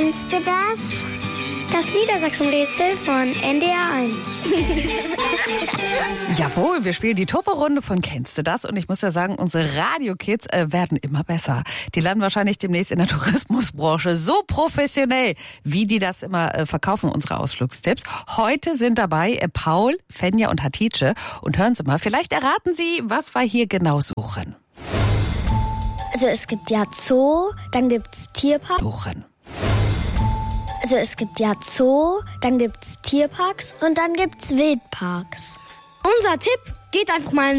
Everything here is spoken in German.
Kennst du das? Das Niedersachsen-Rätsel von NDR 1. Jawohl, wir spielen die Topo-Runde von Kennst du das? Und ich muss ja sagen, unsere Radio-Kids werden immer besser. Die landen wahrscheinlich demnächst in der Tourismusbranche so professionell, wie die das immer verkaufen, unsere Ausflugstipps. Heute sind dabei Paul, Fenja und Hatice. Und hören Sie mal, vielleicht erraten Sie, was wir hier genau suchen. Also es gibt ja Zoo, dann gibt's Tierpark. Also es gibt ja Zoo, dann gibt's Tierparks und dann gibt's Wildparks. Unser Tipp, geht einfach mal